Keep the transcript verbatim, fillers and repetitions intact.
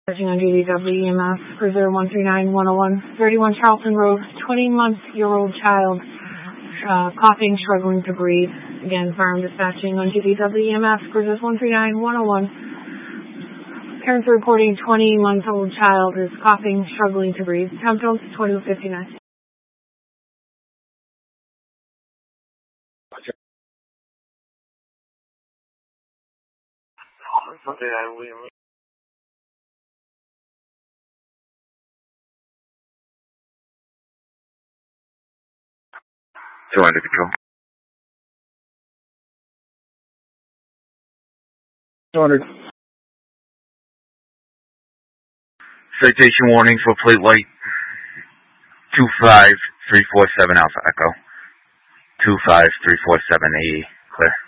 Searching on duty, W E M S, Cruiser one three nine one oh one, thirty-one Charlton Road, twenty-month-year-old child, uh, coughing, struggling to breathe. Again, firearm dispatching on duty, W E M S, Cruiser one three nine one oh one. Parents are reporting twenty-month-old child is coughing, struggling to breathe. Tom Jones, twenty-one fifty-nine. Something I William. two hundred control. two hundred. Citation warning for plate white two five three four seven Alpha Echo. two five three four seven A E. Clear.